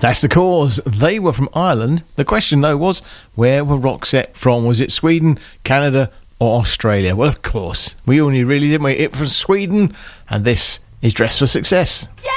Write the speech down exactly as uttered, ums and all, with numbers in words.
That's The Cause. They were from Ireland. The question, though, was, where were Roxette from? Was it Sweden, Canada, or Australia? Well, of course. We all knew, really, didn't we? It was Sweden, and this is Dress for Success. Yeah!